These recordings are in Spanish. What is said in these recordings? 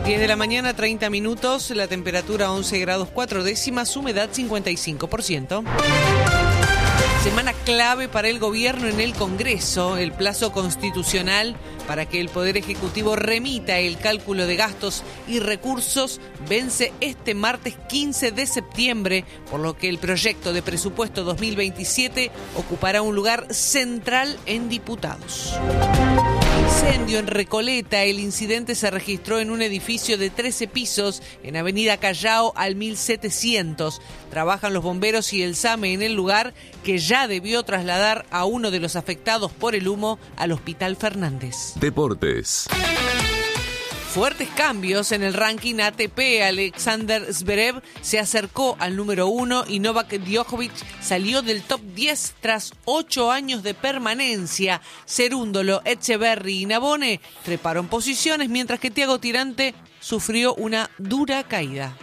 10 de la mañana, 30 minutos, la temperatura 11 grados 4 décimas, humedad 55%. Semana clave para el gobierno en el Congreso. El plazo constitucional para que el Poder Ejecutivo remita el cálculo de gastos y recursos vence este martes 15 de septiembre, por lo que el proyecto de presupuesto 2027 ocupará un lugar central en diputados. Incendio en Recoleta. El incidente se registró en un edificio de 13 pisos en Avenida Callao al 1700. Trabajan los bomberos y el SAME en el lugar, que ya debió trasladar a uno de los afectados por el humo al Hospital Fernández. Deportes. Fuertes cambios en el ranking ATP. Alexander Zverev se acercó al número 1 y Novak Djokovic salió del top 10 tras 8 años de permanencia. Cerúndolo, Etcheverry y Nabone treparon posiciones, mientras que Thiago Tirante sufrió una dura caída.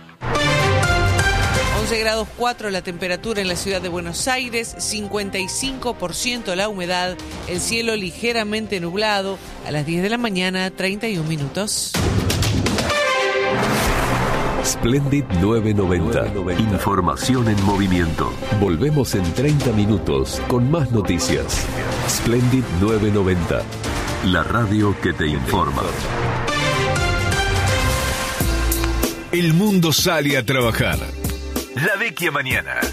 11 grados 4 la temperatura en la ciudad de Buenos Aires, 55% la humedad, el cielo ligeramente nublado. A las 10 de la mañana, 31 minutos. Splendid 990. Información en movimiento. Volvemos en 30 minutos con más noticias. Splendid 990. La radio que te informa. El mundo sale a trabajar. La Vecchia Mañana.